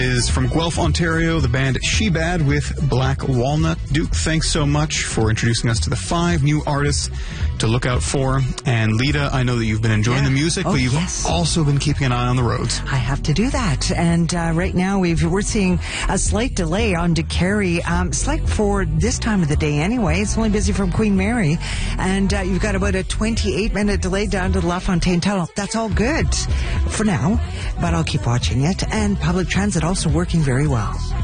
Is from Guelph, Ontario, the band She-Bad with Black Walnut. Duke, thanks so much for introducing us to the 5 new artists to look out for. And Lita, I know that you've been enjoying the music, but you've also been keeping an eye on the roads. I have to do that. And right now we're seeing a slight delay on De Carey. It's like for this time of the day anyway. It's only busy from Queen Mary. And you've got about a 28-minute delay down to the LaFontaine Tunnel. That's all good for now, but I'll keep watching it. And public transit also working very well.